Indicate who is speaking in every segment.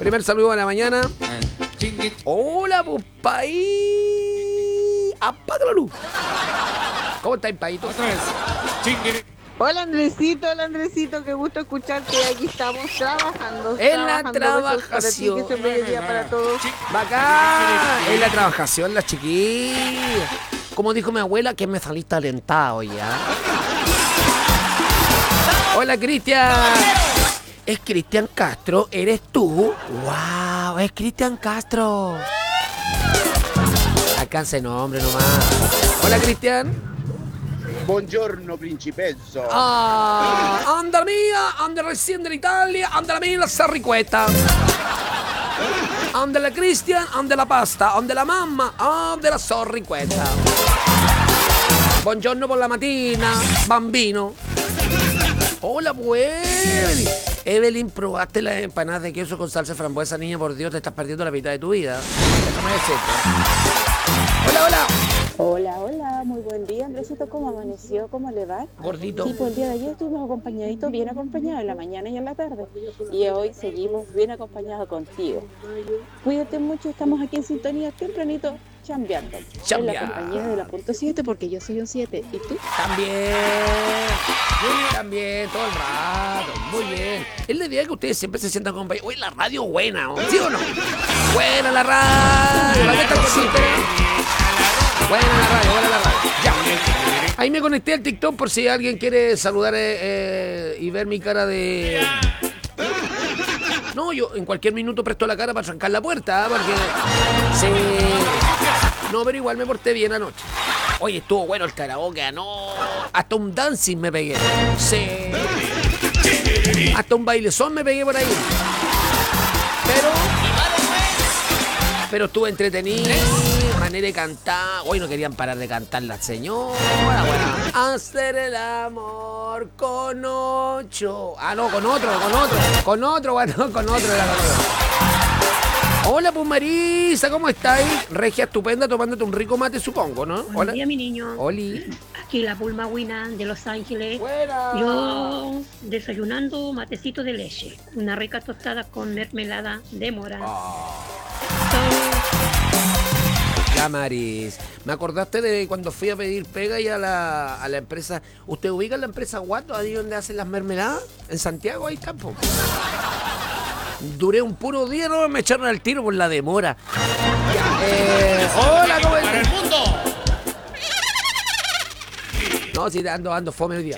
Speaker 1: Primer saludo de la mañana. Hola, pues, país. Apaga la luz. ¿Cómo estáis, paito?
Speaker 2: Otra vez.
Speaker 3: Hola Andresito, qué gusto escucharte. Aquí estamos trabajando.
Speaker 1: En la
Speaker 3: trabajando. Besos para ti,
Speaker 1: trabajación.
Speaker 3: que sea un buen día para todos.
Speaker 1: Bacán. En la trabajación, la chiquilla. Como dijo mi abuela, que me saliste alentado ya. Hola, Cristian. ¿Es Cristian Castro? ¿Eres tú? ¡Wow! Es Cristian Castro. Alcance nombre nomás. Hola, Cristian.
Speaker 4: Buongiorno principezzo.
Speaker 1: Anda mia, anda recién de Italia, anda la mia la sarriqueta. Anda la Cristian, anda la pasta, anda la mamma, anda la sorriqueta. Buongiorno por la mattina, bambino. Hola, pues. Evelyn, ¿probaste las empanadas de queso con salsa de frambuesa, niña? Por Dios, te estás perdiendo la mitad de tu vida. Déjame decirte. Hola.
Speaker 5: Hola, muy buen día, Andresito, ¿cómo amaneció? ¿Cómo le va?
Speaker 1: Gordito.
Speaker 5: Sí, pues el día de ayer estuvimos acompañaditos, bien acompañados en la mañana y en la tarde. Y hoy seguimos bien acompañados contigo. Cuídate mucho, estamos aquí en sintonía tempranito, chambeando. En la compañía de la punto 7, porque yo soy un 7. ¿Y tú?
Speaker 1: También, todo el rato. Muy bien. Es la idea que ustedes siempre se sientan acompañados. Uy, la radio buena, ¿sí o no? Buena la radio. ¿Qué tal Buena la radio. Ya. Ahí me conecté al TikTok por si alguien quiere saludar y ver mi cara de... No, yo en cualquier minuto presto la cara para trancar la puerta, porque... Sí. No, pero igual me porté bien anoche. Oye, estuvo bueno el karaoke, no. Hasta un dancing me pegué. Sí. Hasta un bailezón me pegué por ahí. Pero estuve entretenido. Manera de cantar. Hoy no querían parar de cantar la señora. Bueno. Hacer el amor con 8. Ah, no, con otro. Hola, pues Marisa, ¿cómo estáis? Regia estupenda, tomándote un rico mate, supongo, ¿no?
Speaker 6: Buen día, mi niño.
Speaker 1: Oli.
Speaker 6: Aquí la Pulma Wina de Los Ángeles.
Speaker 1: Buena.
Speaker 6: Yo desayunando matecito de leche. Una rica tostada con mermelada de mora.
Speaker 1: Ya, Maris. Me acordaste de cuando fui a pedir pega y a la empresa. ¿Usted ubica la empresa Guato, ahí donde hacen las mermeladas? En Santiago, ahí tampoco. Duré un puro día, no me echaron al tiro por la demora. Hola, ¿cómo estás?
Speaker 2: ¡Para el mundo!
Speaker 1: No, si ando fome hoy día.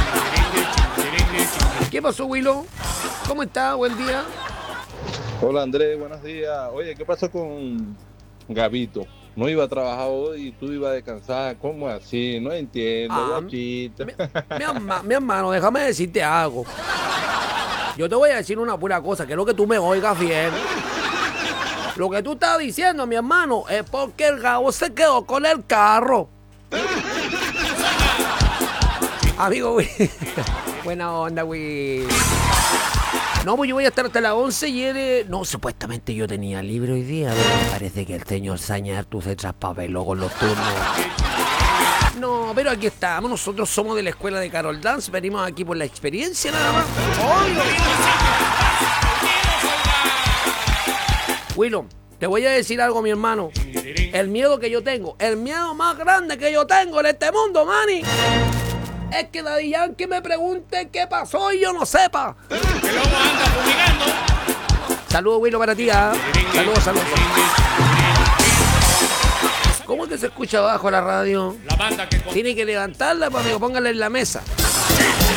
Speaker 1: ¿Qué pasó, Willow? ¿Cómo está? Buen día.
Speaker 7: Hola, Andrés, buenos días. Oye, ¿qué pasó con Gabito? No iba a trabajar hoy y tú ibas a descansar. ¿Cómo así? No entiendo, guachito.
Speaker 1: Mi hermano, déjame decirte algo. Yo te voy a decir una pura cosa, quiero que tú me oigas bien. Lo que tú estás diciendo, mi hermano, es porque el Gabo se quedó con el carro. Amigo, güey. Buena onda, güey. No, pues yo voy a estar hasta las 11 y él... No, supuestamente yo tenía libre hoy día, pero parece que el señor Sañartu se traspapeló con los turnos. No, pero aquí estamos, nosotros somos de la escuela de Carol Dance, venimos aquí por la experiencia nada más. Willow, te voy a decir algo, mi hermano. El miedo que yo tengo, el miedo más grande que yo tengo en este mundo, Manny, es que Daddy Yankee me pregunte qué pasó y yo no sepa.
Speaker 2: ¡Que luego anda fumigando!
Speaker 1: Saludos, Willow, para ti, ¿eh? Saludos. ¿Cómo es que se escucha abajo la radio?
Speaker 2: La banda que...
Speaker 1: Tiene que levantarla, pues, amigo, póngala en la mesa.